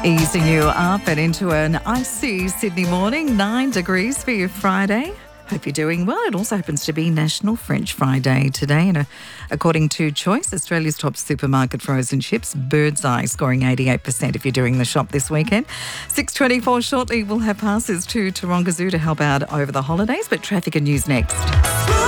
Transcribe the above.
Easing you up and into an icy Sydney morning, 9 degrees for your Friday. Hope you're doing well. It also happens to be National French Fry Day today. And according to Choice, Australia's top supermarket frozen chips, Birdseye scoring 88% if you're doing the shop this weekend. 6:24 shortly, we'll have passes to Taronga Zoo to help out over the holidays, but traffic and news next.